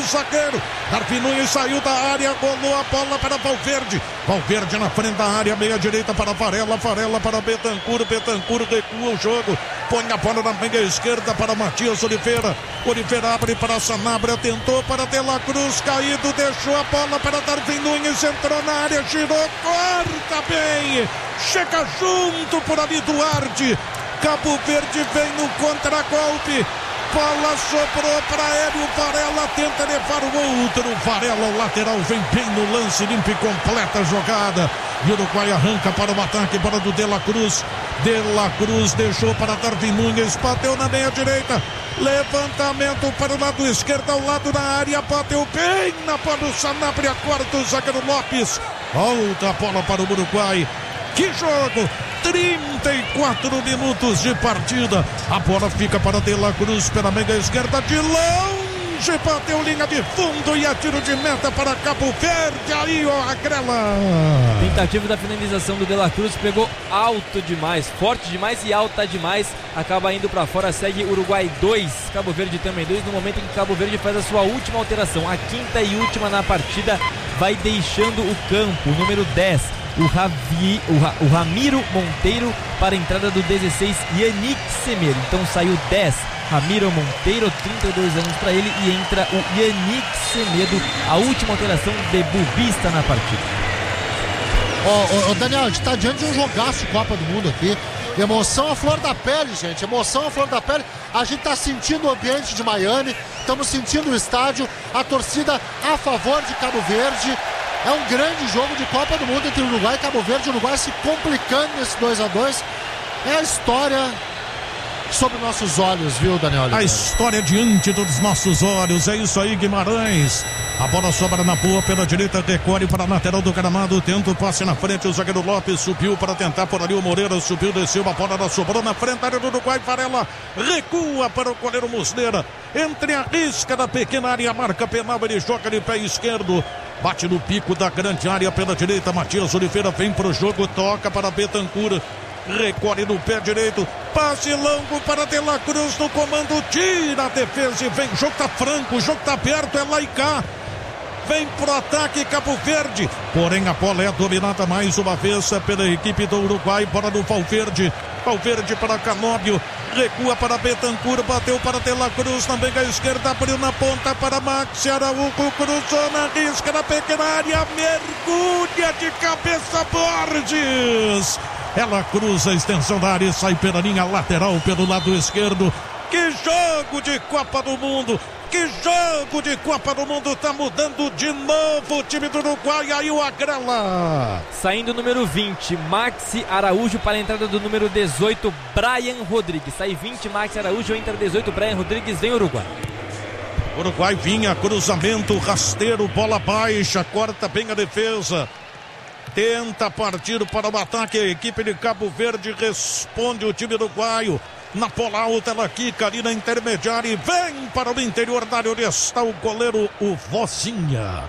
zagueiro. Darwin Nunes saiu da área, golou a bola para Valverde. Valverde na frente da área, meia direita para Varela. Varela para Betancur. Betancur recua o jogo. Põe a bola na meia esquerda para Matias Oliveira. Oliveira abre para Sanabria, tentou para De La Cruz, caído, deixou a bola para Darwin Nunes, entrou na área, girou, corta bem, chega junto por ali Duarte. Cabo Verde vem no contragolpe. Bola sobrou para ele, o Varela tenta levar o outro. Varela, o lateral, vem bem no lance, limpa e completa a jogada. E o Uruguai arranca para o ataque, para do De La Cruz. De La Cruz deixou para Darwin Nunes, bateu na meia direita. Levantamento para o lado esquerdo, ao lado da área, bateu bem na bola do Sanabria, quarto o zagueiro Lopes. Volta a bola para o Uruguai. Que jogo! 34 minutos de partida. A bola fica para De La Cruz pela meia esquerda, de longe, bateu linha de fundo e a tiro de meta para Cabo Verde. Aí, ó, a Grela. Tentativa da finalização do De La Cruz, pegou alto demais, forte demais e alta demais. Acaba indo para fora, segue Uruguai 2, Cabo Verde também 2, no momento em que Cabo Verde faz a sua última alteração, a quinta e última na partida, vai deixando o campo, o número 10. O Ramiro Monteiro para a entrada do 16, Yannick Semedo. Então saiu 10, Ramiro Monteiro, 32 anos para ele, e entra o Yannick Semedo, a última alteração debutista na partida. Daniel, a gente está diante de um jogaço de Copa do Mundo aqui. Emoção à flor da pele, gente. Emoção à flor da pele. A gente está sentindo o ambiente de Miami, estamos sentindo o estádio, a torcida a favor de Cabo Verde. É um grande jogo de Copa do Mundo entre Uruguai e Cabo Verde. O Uruguai se complicando nesse 2-2. É a história sob nossos olhos, viu, Daniel Oliveira? A história diante dos nossos olhos. É isso aí, Guimarães. A bola sobra na boa pela direita, decore para a lateral do gramado. Tenta o passe na frente, o zagueiro Lopes subiu para tentar por ali. O Moreira subiu, desceu, a bola sobrou na frente da área do Uruguai. Varela recua para o goleiro Muslera. Entre a risca da pequena área, marca penal, ele joga de pé esquerdo. Bate no pico da grande área pela direita. Matias Oliveira vem para o jogo, toca para Betancur. Recolhe no pé direito, passe longo para De La Cruz no comando, tira a defesa e vem. O jogo tá franco, o jogo tá aberto, é lá e cá. Vem pro ataque Cabo Verde, porém a bola é dominada mais uma vez pela equipe do Uruguai. Bola do Valverde, Valverde para Canóbio, recua para Betancur, bateu para De La Cruz, também à esquerda, abriu na ponta para Maxi Araújo, cruzou na risca da pequena área, mergulha de cabeça Borges. Ela cruza a extensão da área e sai pela linha lateral pelo lado esquerdo. Que jogo de Copa do Mundo! Que jogo de Copa do Mundo! Tá mudando de novo o time do Uruguai. Aí o Agrela. Saindo o número 20, Maxi Araújo para a entrada do número 18, Brian Rodrigues. Sai 20, Maxi Araújo, entra 18, Brian Rodrigues, vem Uruguai. Uruguai vinha, cruzamento, rasteiro, bola baixa, corta bem a defesa. Tenta partir para o ataque, a equipe de Cabo Verde responde o time uruguaio. Na bola alta, ela quica ali na intermediária e vem para o interior da área onde está o goleiro, o Vozinha.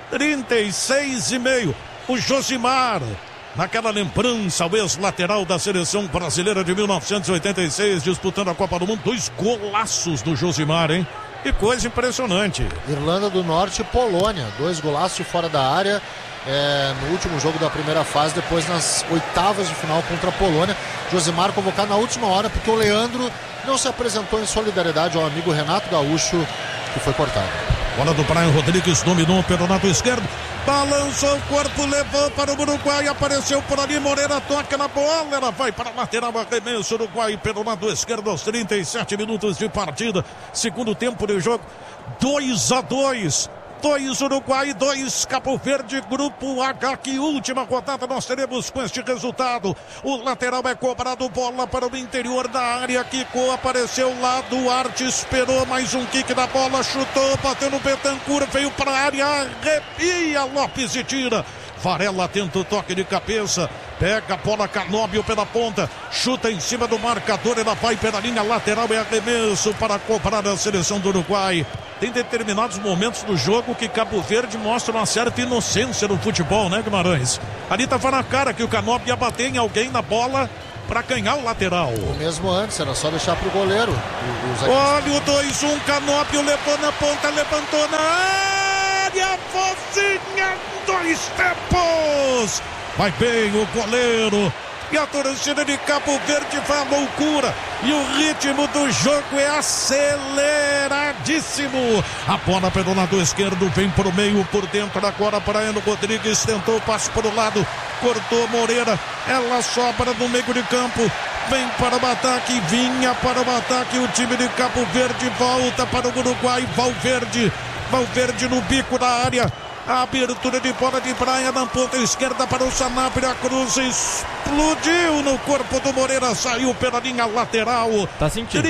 36,5. O Josimar, naquela lembrança, o ex-lateral da seleção brasileira de 1986, disputando a Copa do Mundo. 2 golaços do Josimar, hein? Que coisa impressionante. Irlanda do Norte e Polônia, 2 golaços de fora da área. No último jogo da primeira fase, depois nas oitavas de final contra a Polônia. Josimar convocado na última hora porque o Leandro não se apresentou em solidariedade ao amigo Renato Gaúcho, que foi cortado. Bola do Brian Rodrigues, dominou pelo lado esquerdo, balançou o corpo, levou para o Uruguai, apareceu por ali, Moreira toca na bola, ela vai para a lateral, arremesso Uruguai pelo lado esquerdo aos 37 minutos de partida, segundo tempo de jogo, 2-2. 2 Uruguai, 2 Cabo Verde, grupo H, que última rodada nós teremos com este resultado. O lateral é cobrado, bola para o interior da área, quicou, apareceu lá, Duarte esperou, mais um kick da bola, chutou, bateu no Betancur, veio para a área, arrepia, Lopes e tira. Varela tenta o toque de cabeça, pega a bola, Canóbio pela ponta, chuta em cima do marcador, ela vai pela linha lateral, é arremesso para cobrar a seleção do Uruguai. Tem determinados momentos do jogo que Cabo Verde mostra uma certa inocência no futebol, né, Guimarães? Ali estava na cara que o Canóbio ia bater em alguém na bola para ganhar o lateral. O mesmo antes, era só deixar pro goleiro. Olha o 2-1, Canóbio levou na ponta, levantou na Rosinha, 2 tempos. Vai bem o goleiro. E a torcida de Cabo Verde vai à loucura. E o ritmo do jogo é aceleradíssimo. A bola pelo lado esquerdo, vem pro meio, por dentro agora para Eno Rodrigues. Tentou o passe para o lado, cortou Moreira. Ela sobra no meio de campo. Vem para o ataque, vinha para o ataque. O time de Cabo Verde volta para o Uruguai. Valverde no bico da área. A abertura de bola de praia na ponta esquerda para o Sanabria. Cruz explodiu no corpo do Moreira, saiu pela linha lateral. Tá sentindo?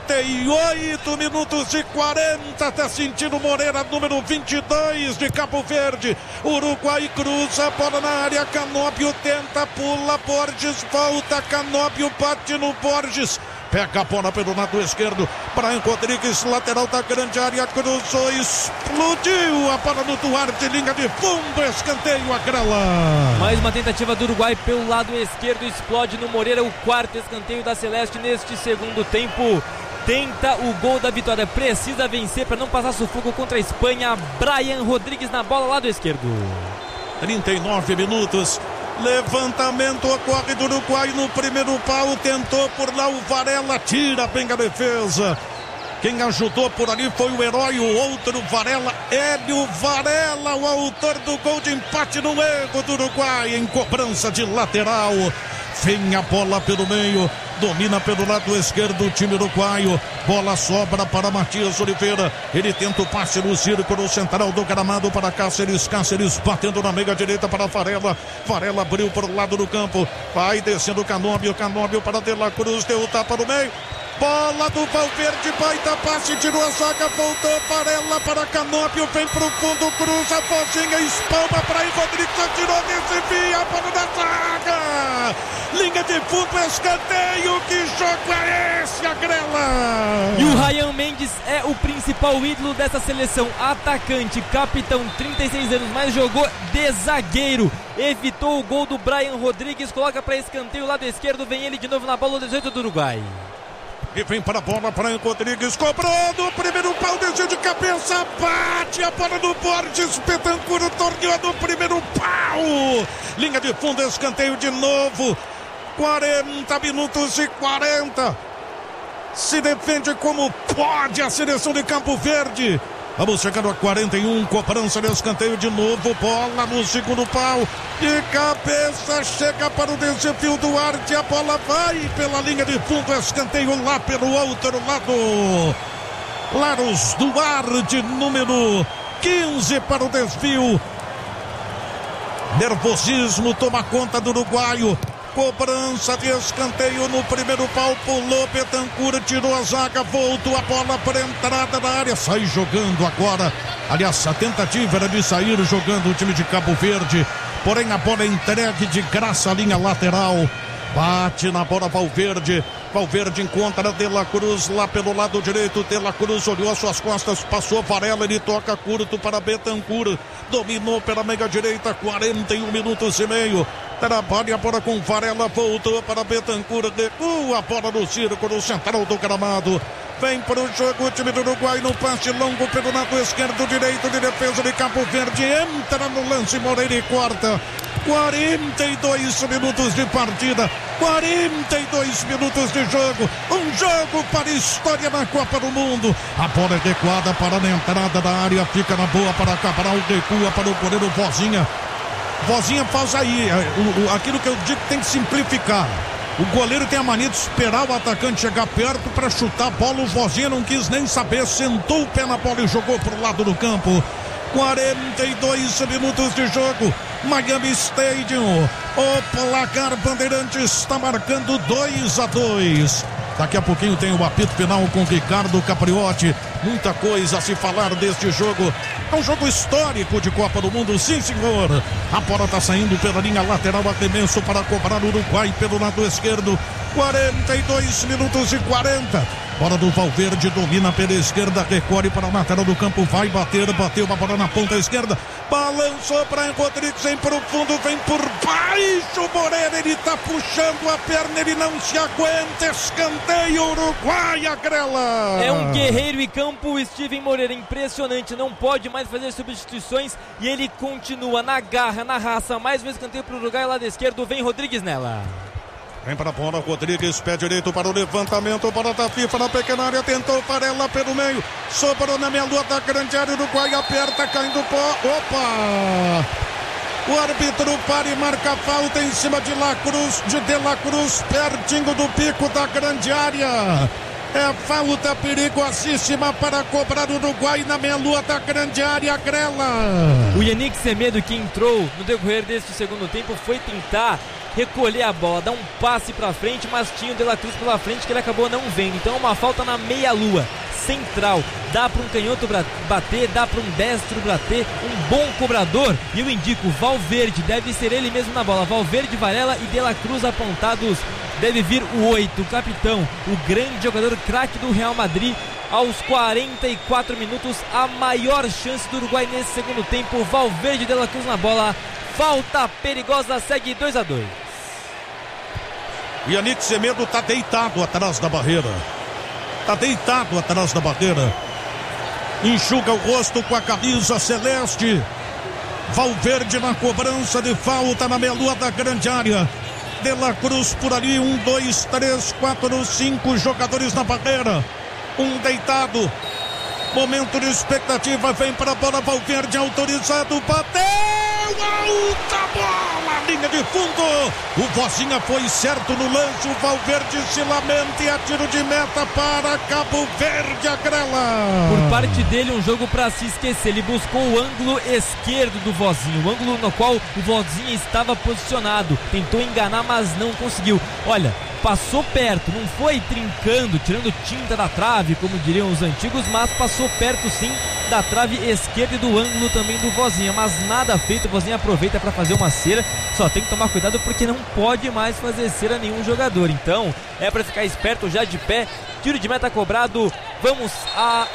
38 minutos e 40. Tá sentindo Moreira, número 22 de Cabo Verde. Uruguai cruza a bola na área. Canóbio tenta, pula, Borges volta. Canóbio bate no Borges. Pega a bola pelo lado esquerdo. Brian Rodrigues, lateral da grande área, cruzou, explodiu a bola no Duarte, linha de fundo, escanteio, a grela. Mais uma tentativa do Uruguai pelo lado esquerdo, explode no Moreira, o 4º escanteio da Celeste neste segundo tempo. Tenta o gol da vitória, precisa vencer para não passar sufoco contra a Espanha. Brian Rodrigues na bola, lado esquerdo. 39 minutos. Levantamento ocorre do Uruguai no primeiro pau, tentou por lá o Varela, tira bem a defesa. Quem ajudou por ali foi o herói, o outro Varela, Hélio Varela, o autor do gol de empate no erro do Uruguai, em cobrança de lateral. Vem a bola pelo meio, domina pelo lado esquerdo o time uruguaio. Bola sobra para Matias Oliveira. Ele tenta o passe no círculo central do gramado para Cáceres. Cáceres batendo na meia direita para Varela. Varela abriu para o lado do campo. Vai descendo Canóbio. Canóbio para De La Cruz. Deu o tapa no meio. Bola do Valverde, baita passe, tirou a zaga, voltou Varela para Canóbio, vem pro fundo, cruza, Fozinha, espalma para aí, Rodrigues atirou, desvia a bola da zaga, linha de fundo, escanteio, que jogo é esse, a grela? E o Ryan Mendes é o principal ídolo dessa seleção, atacante, capitão, 36 anos, mas jogou de zagueiro, evitou o gol do Brian Rodrigues, coloca para escanteio, lado esquerdo, vem ele de novo na bola, 18 do Uruguai. E vem para a bola, Brian Rodrigues, cobrando o primeiro pau, desceu de cabeça, bate a bola do Borges, Betancur torneou no primeiro pau, linha de fundo, escanteio de novo, 40 minutos e 40, se defende como pode a seleção de Cabo Verde. Vamos chegando a 41, cobrança de escanteio de novo, bola no segundo pau, de cabeça, chega para o desafio do Duarte, a bola vai pela linha de fundo, escanteio lá pelo outro lado. Laros Duarte, número 15 para o desvio. Nervosismo toma conta do uruguaio. Cobrança de escanteio no primeiro pau, pulou Betancur, tirou a zaga, voltou a bola para a entrada da área, sai jogando agora. Aliás, a tentativa era de sair jogando o time de Cabo Verde, porém a bola é entregue de graça à linha lateral. Bate na bola Valverde. Valverde encontra De La Cruz lá pelo lado direito. De La Cruz olhou as suas costas, passou Varela, ele toca curto para Betancur. Dominou pela meia direita, 41 minutos e meio. Trabalha a bola com Varela, voltou para Betancur, recua a bola no círculo central do gramado. Vem para o jogo o time do Uruguai no passe longo pelo lado esquerdo, direito de defesa de Cabo Verde. Entra no lance, Moreira e corta. 42 minutos de partida, 42 minutos de jogo, um jogo para a história na Copa do Mundo. A bola é adequada para a entrada da área, fica na boa para Cabral, recua para o goleiro Vozinha. Vozinha faz aí, aquilo que eu digo que tem que simplificar. O goleiro tem a mania de esperar o atacante chegar perto para chutar a bola. O Vozinha não quis nem saber, sentou o pé na bola e jogou para o lado do campo. 42 minutos de jogo, Miami Stadium. O placar Bandeirantes está marcando 2-2. Daqui a pouquinho tem o apito final com Ricardo Capriotti. Muita coisa a se falar deste jogo. É um jogo histórico de Copa do Mundo, sim senhor. A bola está saindo pela linha lateral, arremesso para cobrar o Uruguai pelo lado esquerdo. 42 minutos e 40. Bola do Valverde, domina pela esquerda, recolhe para a lateral do campo, vai bater, bateu a bola na ponta esquerda, balançou para Rodrigues, vem pro fundo, vem por baixo, Moreira, ele tá puxando a perna, ele não se aguenta, escanteio, Uruguai, Agrela. É um guerreiro em campo, o Steven Moreira, impressionante, não pode mais fazer substituições e ele continua na garra, na raça, mais um escanteio pro Uruguai, lado esquerdo, vem Rodrigues nela. Vem para a bola, Rodrigues, pé direito para o levantamento, bola da FIFA na pequena área, tentou Varela pelo meio, sobrou na meia lua da grande área, Uruguai aperta, caindo pó, opa! O árbitro para e marca falta em cima de De La Cruz, pertinho do pico da grande área. É falta perigosíssima para cobrar o Uruguai na meia-lua da grande área, Agrela. O Yannick Semedo, que entrou no decorrer deste segundo tempo, foi tentar recolher a bola, dar um passe para frente, mas tinha o De La Cruz pela frente que ele acabou não vendo. Então uma falta na meia-lua, central. Dá para um canhoto bater, dá para um destro bater, um bom cobrador. E eu indico, Valverde, deve ser ele mesmo na bola. Valverde, Varela e De La Cruz apontados. Deve vir o 8, o capitão, o grande jogador craque do Real Madrid. Aos 44 minutos, a maior chance do Uruguai nesse segundo tempo. Valverde, De La Cruz na bola. Falta perigosa, segue 2-2. Yannick Semedo está deitado atrás da barreira. Está deitado atrás da barreira. Enxuga o rosto com a camisa celeste. Valverde na cobrança de falta na meia-lua da grande área. De La Cruz por ali, 1, 2, 3, 4, 5 jogadores na barreira. Um deitado. Momento de expectativa, vem para a bola, Valverde autorizado, bateu! Alta bola, linha de fundo. O Vozinha foi certo no lance, o Valverde se lamenta e a tiro de meta para Cabo Verde, Agrela. Por parte dele, um jogo para se esquecer. Ele buscou o ângulo esquerdo do Vozinha, o ângulo no qual o Vozinha estava posicionado. Tentou enganar, mas não conseguiu. Olha, passou perto, não foi trincando, tirando tinta da trave, como diriam os antigos, mas passou perto sim da trave esquerda e do ângulo também do Vozinha, mas nada feito. O Vozinha aproveita para fazer uma cera, só tem que tomar cuidado porque não pode mais fazer cera nenhum jogador, então é para ficar esperto já de pé. Tiro de meta cobrado, vamos a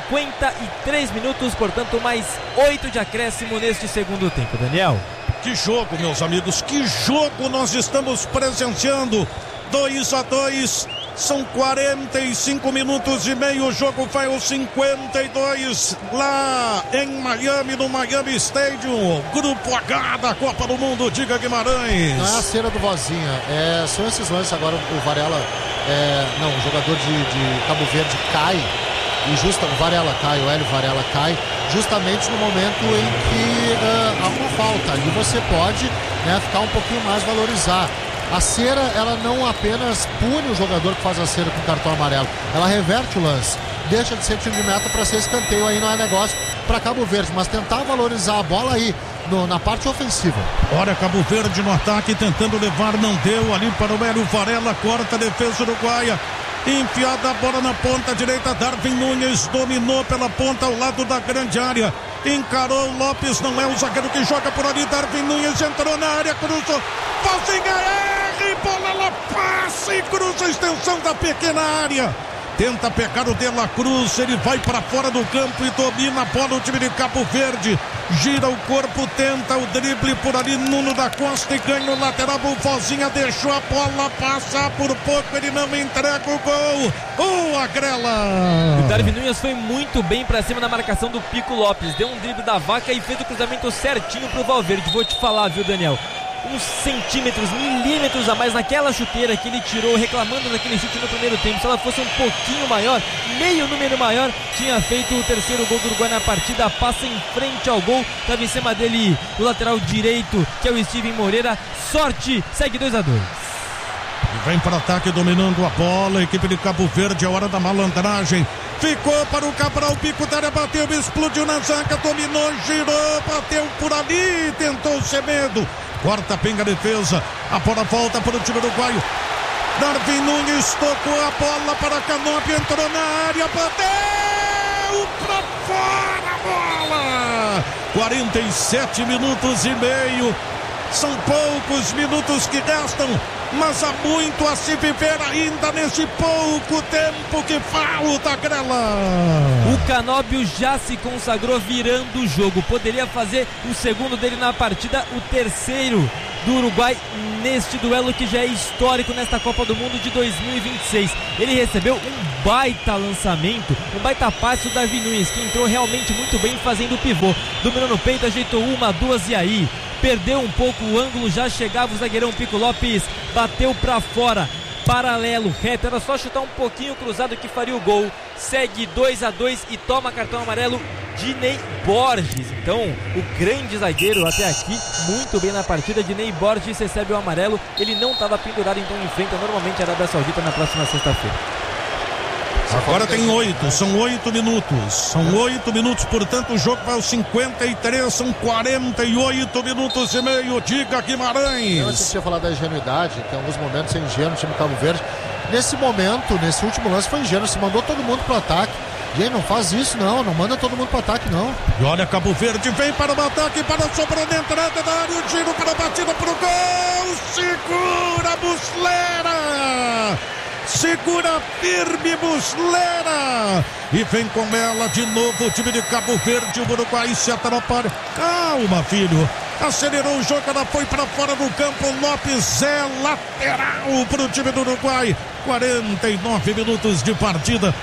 53 minutos, portanto mais 8 de acréscimo neste segundo tempo, Daniel. Que jogo, meus amigos, que jogo nós estamos presenciando. 2-2, são 45 minutos e meio, o jogo vai aos 52 lá em Miami, no Miami Stadium, Grupo H da Copa do Mundo. Diga, Guimarães. Não é a cera do Vozinha, são esses lances. Agora o Varela, o jogador de Cabo Verde cai, e o Varela cai, o Hélio Varela cai, justamente no momento em que há uma falta. Ali você pode ficar um pouquinho mais, valorizar. A cera, ela não apenas pune o jogador que faz a cera com cartão amarelo, ela reverte o lance, deixa de ser tiro de meta para ser escanteio. Aí não é negócio para Cabo Verde, mas tentar valorizar a bola aí na parte ofensiva. Olha, Cabo Verde no ataque, tentando levar, não deu, ali para o Hélio Varela, corta a defesa uruguaia, enfiada a bola na ponta direita, Darwin Nunes dominou pela ponta ao lado da grande área, encarou Lopes, não é o zagueiro que joga por ali, Darwin Nunes entrou na área, cruzou, Vozinha bola, ela passa e cruza a extensão da pequena área, tenta pegar o De La Cruz, ele vai para fora do campo e domina a bola o time de Cabo Verde, gira o corpo, tenta o drible por ali, Nuno da Costa, e ganha o lateral. O Vozinha deixou a bola passar por pouco, ele não entrega o gol. Agrela. O Darwin Nunes foi muito bem para cima na marcação do Pico Lopes, deu um drible da vaca e fez o cruzamento certinho pro Valverde. Vou te falar, viu, Daniel, uns centímetros, milímetros a mais naquela chuteira que ele tirou, reclamando daquele chute no primeiro tempo. Se ela fosse um pouquinho maior, meio número maior, tinha feito o terceiro gol do Uruguai na partida. Passa em frente ao gol, estava em cima dele o lateral direito, que é o Steven Moreira. Sorte, segue 2-2. Vem para ataque, dominando a bola, a equipe de Cabo Verde, é hora da malandragem. Ficou para o Cabral, pico da área, bateu, explodiu na zaga, dominou, girou, bateu por ali, tentou o Semedo. Corta, pinga a defesa, a bola volta para o time uruguaio. Darwin Nunes tocou a bola para Canopy, entrou na área, bateu para fora a bola. 47 minutos e meio, são poucos minutos que restam. mas há muito a se viver ainda nesse pouco tempo que falta, Grela. O Canóbio já se consagrou virando o jogo, poderia fazer o segundo dele na partida, o terceiro do Uruguai neste duelo que já é histórico nesta Copa do Mundo de 2026. Ele recebeu um baita lançamento, um baita passe do Darwin Núñez, que entrou realmente muito bem fazendo o pivô, dominou no peito, ajeitou uma, duas e aí perdeu um pouco o ângulo, já chegava o zagueirão Pico Lopes, bateu pra fora, paralelo, reto, era só chutar um pouquinho cruzado que faria o gol. Segue 2-2 e toma cartão amarelo Dinei Borges. Então o grande zagueiro até aqui muito bem na partida. Dinei Borges recebe o amarelo, ele não estava pendurado, então enfrenta normalmente a Arábia Saudita na próxima sexta-feira. Agora tem 8, são 8 minutos. São 8 minutos, portanto o jogo vai aos 53, são 48 minutos e meio. Diga, Guimarães. Eu assisti a falar da ingenuidade, tem alguns momentos sem ingênuo, time Cabo Verde. Nesse momento, nesse último lance foi ingênuo, se mandou todo mundo pro ataque. Gente, não faz isso não manda todo mundo pro ataque não. E olha, Cabo Verde vem para o ataque, para sobrar na entrada da área, o giro para a batida pro gol. Segura, Muslera! Segura firme, Muslera, e vem com ela de novo o time de Cabo Verde. O Uruguai se atrapalha. Calma, filho, acelerou o jogo, ela foi para fora do campo. Lopes é lateral para o time do Uruguai. 49 minutos de partida,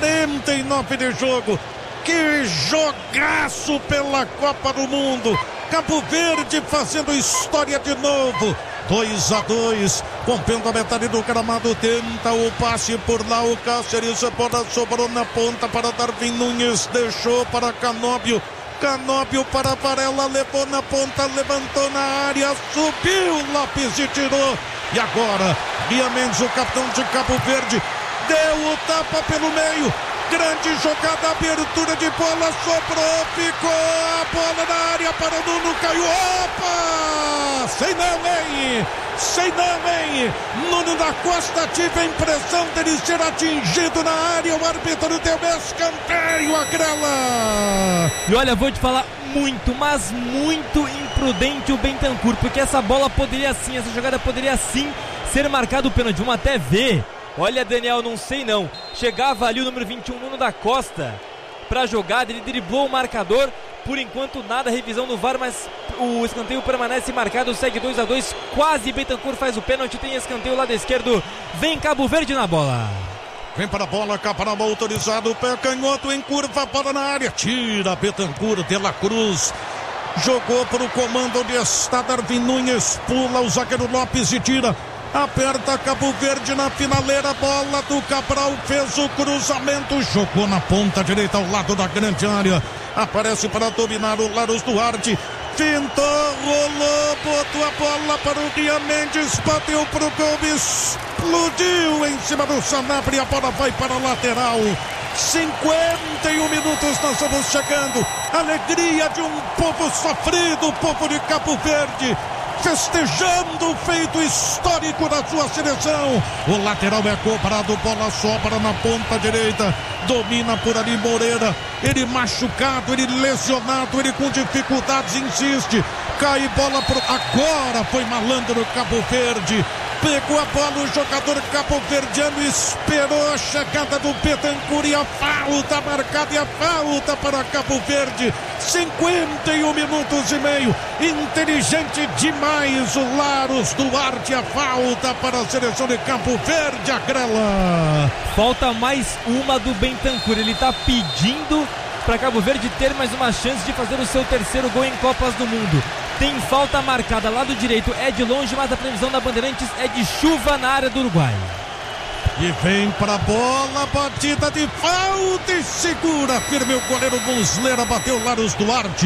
49 de jogo. Que jogaço pela Copa do Mundo. Cabo Verde fazendo história de novo. 2-2, rompendo a metade do gramado, tenta o passe por lá, o Cáceres, a bola sobrou na ponta para Darwin Núñez, deixou para Canóbio para Varela, levou na ponta, levantou na área, subiu Lopes e tirou, e agora Bia Mendes, o capitão de Cabo Verde, deu o tapa pelo meio. Grande jogada, abertura de bola, sobrou, ficou a bola na área para o Nuno, caiu, opa! Sei não, hein? Nuno da Costa, tive a impressão dele ser atingido na área, o árbitro deu escanteio, a Grela. E olha, vou te falar, mas muito imprudente o Bentancur, porque essa bola poderia sim, essa jogada poderia sim ser marcado o pênalti, vamos até ver. Olha, Daniel, não sei não. Chegava ali o número 21, Nuno da Costa, pra jogada, ele driblou o marcador. Por enquanto nada, revisão no VAR, mas o escanteio permanece marcado, segue 2-2, quase Bentancur faz o pênalti, tem escanteio lado esquerdo, vem Cabo Verde na bola. Vem para a bola, Caparal autorizado, pé canhoto em curva, bola na área, tira Bentancur, De La Cruz. Jogou para o comando onde está Darwin Núñez, pula o zagueiro Lopes e tira. Aperta Cabo Verde na finaleira, bola do Cabral, fez o cruzamento, jogou na ponta direita ao lado da grande área, aparece para dominar o Larus Duarte, fintou, rolou, botou a bola para o Bia Mendes, bateu para o gol, explodiu em cima do Sanabria, a bola vai para a lateral. 51 minutos nós estamos chegando, alegria de um povo sofrido, o povo de Cabo Verde, festejando o feito histórico da sua seleção. O lateral é cobrado, bola sobra na ponta direita, domina por ali Moreira, ele machucado, ele lesionado, ele com dificuldades, insiste, cai bola pro... agora foi malandro Cabo Verde, pegou a bola, o jogador cabo-verdiano esperou a chegada do Bentancur e a falta marcada, e a falta para Cabo Verde. 51 minutos e meio, inteligente demais o Larus Duarte, a falta para a seleção de Cabo Verde, a Grela. Falta mais uma do Bentancur, ele está pedindo para Cabo Verde ter mais uma chance de fazer o seu terceiro gol em Copas do Mundo. Tem falta marcada, lado direito é de longe, mas a previsão da Bandeirantes é de chuva na área do Uruguai. E vem pra bola, batida de falta e segura firme o goleiro Muslera, bateu o Larus Duarte.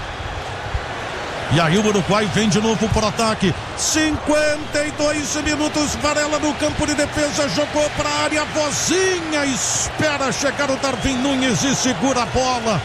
E aí o Uruguai vem de novo pro ataque. 52 minutos, Varela no campo de defesa, jogou pra área, Vozinha espera chegar o Darwin Núñez e segura a bola.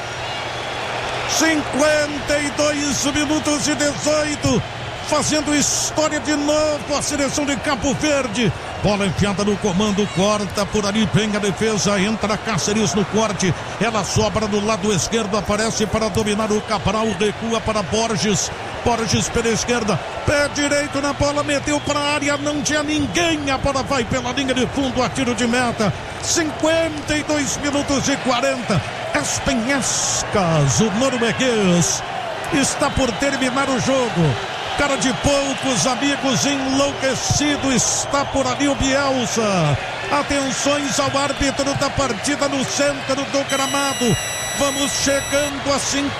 52 minutos e 18, fazendo história de novo a seleção de Cabo Verde. Bola enfiada no comando, corta por ali, vem a defesa, entra Cáceres no corte, ela sobra do lado esquerdo, aparece para dominar o Cabral, recua para Borges, Borges pela esquerda, pé direito na bola, meteu para a área, não tinha ninguém, a bola vai pela linha de fundo, a tiro de meta. 52 minutos e 40. Espenhascas, o norueguês, está por terminar o jogo. Cara de poucos amigos, enlouquecido, está por ali o Bielsa. Atenções ao árbitro da partida no centro do gramado. Vamos chegando a